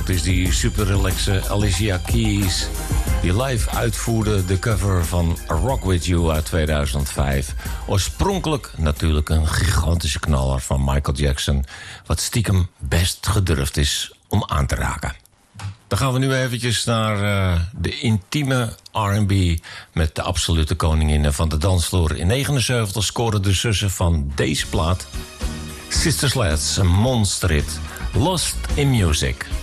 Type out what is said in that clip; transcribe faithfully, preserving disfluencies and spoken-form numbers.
Het is die super relaxe Alicia Keys die live uitvoerde de cover van Rock With You uit tweeduizend vijf. Oorspronkelijk natuurlijk een gigantische knaller van Michael Jackson, wat stiekem best gedurfd is om aan te raken. Dan gaan we nu eventjes naar uh, de intieme R en B met de absolute koninginnen van de dansvloer. In negenenzeventig scoren de zussen van deze plaat Sister Sledge, een monsterhit, Lost in Music.